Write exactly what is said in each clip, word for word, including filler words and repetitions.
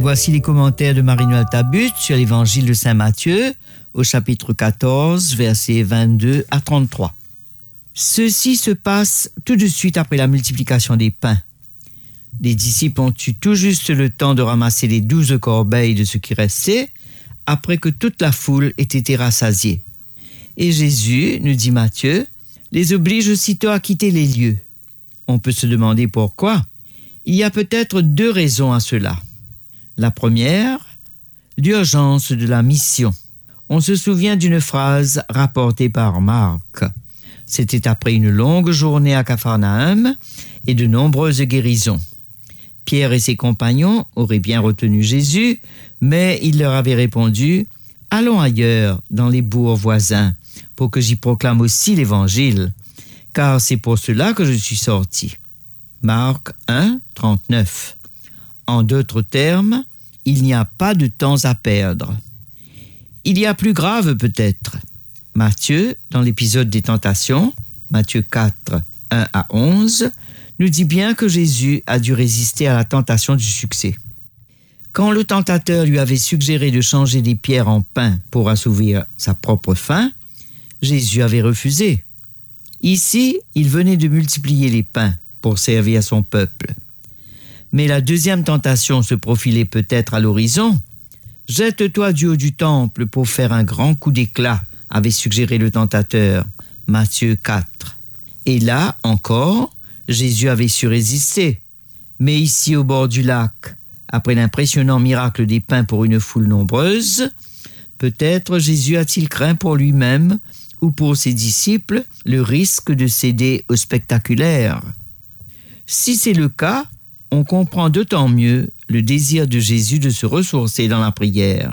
voici les commentaires de Marie-Noël Tabut sur l'évangile de Saint Matthieu au chapitre quatorze, versets vingt-deux à trente-trois. Ceci se passe tout de suite après la multiplication des pains. Les disciples ont eu tout juste le temps de ramasser les douze corbeilles de ce qui restait, après que toute la foule ait été rassasiée. Et Jésus, nous dit Matthieu, les oblige aussitôt à quitter les lieux. On peut se demander pourquoi. Il y a peut-être deux raisons à cela. La première, l'urgence de la mission. On se souvient d'une phrase rapportée par Marc. C'était après une longue journée à Capharnaüm et de nombreuses guérisons. Pierre et ses compagnons auraient bien retenu Jésus, mais il leur avait répondu « Allons ailleurs, dans les bourgs voisins, pour que j'y proclame aussi l'Évangile, car c'est pour cela que je suis sorti. » Marc un, trente-neuf. En d'autres termes, il n'y a pas de temps à perdre. Il y a plus grave peut-être. Matthieu, dans l'épisode des tentations, Matthieu quatre, un à onze, nous dit bien que Jésus a dû résister à la tentation du succès. Quand le tentateur lui avait suggéré de changer des pierres en pain pour assouvir sa propre faim, Jésus avait refusé. Ici, il venait de multiplier les pains pour servir son peuple. Mais la deuxième tentation se profilait peut-être à l'horizon. « Jette-toi du haut du temple pour faire un grand coup d'éclat », avait suggéré le tentateur, Matthieu quatre. Et là, encore, Jésus avait su résister. Mais ici, au bord du lac, après l'impressionnant miracle des pains pour une foule nombreuse, peut-être Jésus a-t-il craint pour lui-même ou pour ses disciples le risque de céder au spectaculaire. Si c'est le cas, on comprend d'autant mieux le désir de Jésus de se ressourcer dans la prière.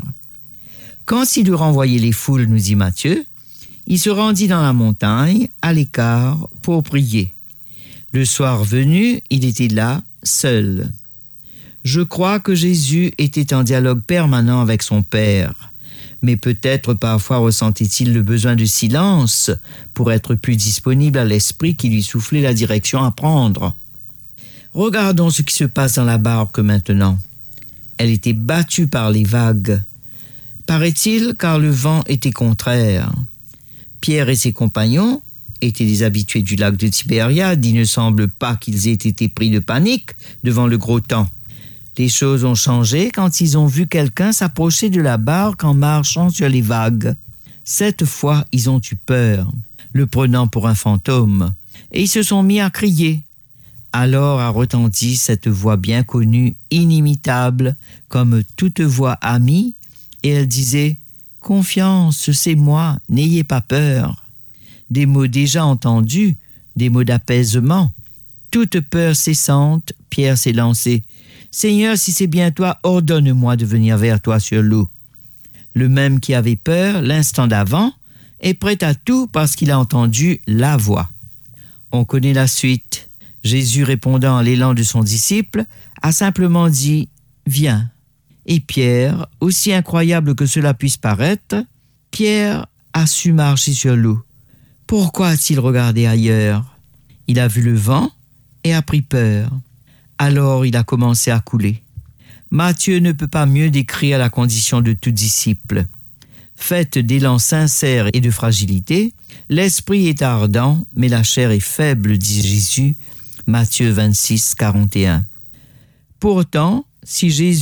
Quand il eut renvoyé les foules, nous dit Matthieu, il se rendit dans la montagne, à l'écart, pour prier. Le soir venu, il était là, seul. Je crois que Jésus était en dialogue permanent avec son Père, mais peut-être parfois ressentait-il le besoin de silence pour être plus disponible à l'esprit qui lui soufflait la direction à prendre. Regardons ce qui se passe dans la barque maintenant. Elle était battue par les vagues. Paraît-il car le vent était contraire. Pierre et ses compagnons étaient des habitués du lac de Tibériade. Il ne semble pas qu'ils aient été pris de panique devant le gros temps. Les choses ont changé quand ils ont vu quelqu'un s'approcher de la barque en marchant sur les vagues. Cette fois, ils ont eu peur, le prenant pour un fantôme, et ils se sont mis à crier. Alors a retenti cette voix bien connue, inimitable, comme toute voix amie, et elle disait « Confiance, c'est moi, n'ayez pas peur ». Des mots déjà entendus, des mots d'apaisement. Toute peur cessante, Pierre s'est lancé. « Seigneur, si c'est bien toi, ordonne-moi de venir vers toi sur l'eau. » Le même qui avait peur l'instant d'avant est prêt à tout parce qu'il a entendu la voix. On connaît la suite. Jésus, répondant à l'élan de son disciple, a simplement dit « Viens ». Et Pierre, aussi incroyable que cela puisse paraître, Pierre a su marcher sur l'eau. Pourquoi a-t-il regardé ailleurs? Il a vu le vent et a pris peur. Alors il a commencé à couler. Matthieu ne peut pas mieux décrire la condition de tout disciple. Faite d'élan sincère et de fragilité, l'esprit est ardent, mais la chair est faible, dit Jésus, Matthieu vingt-six, quarante et un. Pourtant, si Jésus